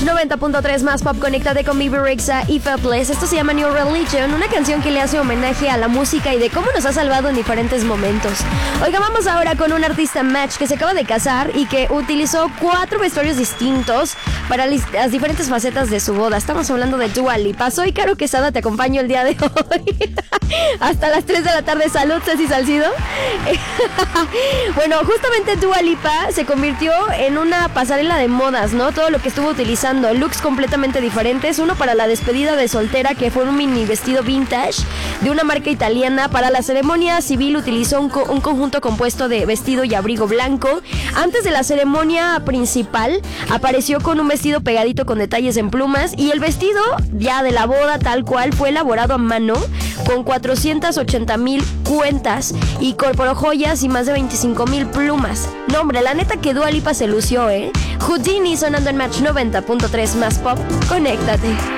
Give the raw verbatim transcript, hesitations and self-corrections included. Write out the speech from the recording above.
noventa punto tres más pop, conéctate con Bebe Rexha y Faithless. Esto se llama New Religion, una canción que le hace homenaje a la música y de cómo nos ha salvado en diferentes momentos. Oiga, vamos ahora con un artista Match que se acaba de casar y que utilizó cuatro vestuarios distintos para las diferentes facetas de su boda. Estamos hablando de Dua Lipa. Soy Caro Quesada, te acompaño el día de hoy hasta las tres de la tarde. Salud, Ceci Salcido. Bueno, justamente Dua Lipa se convirtió en una pasarela de modas, ¿no? Todo lo que estuvo utilizando, looks completamente diferentes. Uno para la despedida de soltera, que fue un mini vestido vintage de una marca italiana. Para la ceremonia civil utilizó un, co- un conjunto compuesto de vestido y abrigo blanco. Antes de la ceremonia principal apareció con un vestido pegadito con detalles en plumas, y el vestido ya de la boda tal cual fue elaborado a mano con cuatrocientas ochenta mil cuentas, y incorporó joyas y más de veinticinco mil plumas. No, hombre, la neta que Dua Lipa se lució, ¿eh? Houdini sonando en Match noventa punto tres más pop. Conéctate.